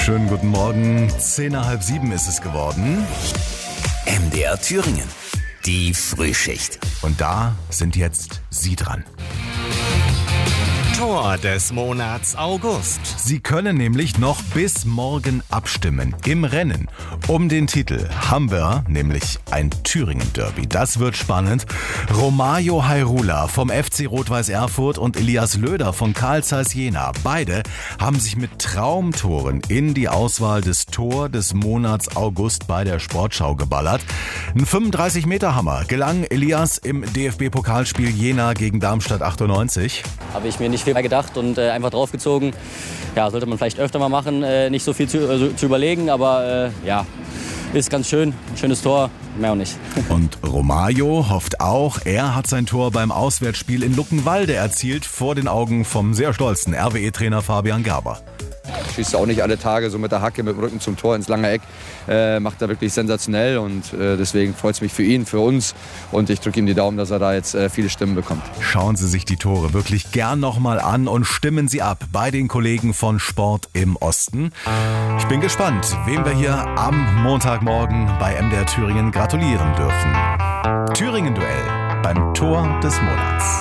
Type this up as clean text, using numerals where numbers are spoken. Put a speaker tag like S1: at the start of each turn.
S1: Schönen guten Morgen. 6:30 ist es geworden.
S2: MDR Thüringen. Die Frühschicht.
S1: Und da sind jetzt Sie dran.
S3: Tor des Monats August.
S1: Sie können nämlich noch bis morgen abstimmen. Im Rennen um den Titel haben wir nämlich ein Thüringen-Derby. Das wird spannend. Romario Hayrula vom FC Rot-Weiß Erfurt und Elias Löder von Carl Zeiss Jena. Beide haben sich mit Traumtoren in die Auswahl des Tor des Monats August bei der Sportschau geballert. Ein 35-Meter-Hammer gelang Elias im DFB-Pokalspiel Jena gegen Darmstadt 98.
S4: Habe ich mir nicht viel gedacht und einfach draufgezogen. Ja, sollte man vielleicht öfter mal machen, nicht so viel zu überlegen, aber ist ganz schön, ein schönes Tor, mehr auch nicht.
S1: Und Romario hofft auch, er hat sein Tor beim Auswärtsspiel in Luckenwalde erzielt, vor den Augen vom sehr stolzen RWE-Trainer Fabian Gerber.
S5: Schießt auch nicht alle Tage so mit der Hacke, mit dem Rücken zum Tor ins lange Eck. Macht er wirklich sensationell und deswegen freut es mich für ihn, für uns. Und ich drücke ihm die Daumen, dass er da jetzt viele Stimmen bekommt.
S1: Schauen Sie sich die Tore wirklich gern nochmal an und stimmen Sie ab bei den Kollegen von Sport im Osten. Ich bin gespannt, wem wir hier am Montagmorgen bei MDR Thüringen gratulieren dürfen. Thüringen-Duell beim Tor des Monats.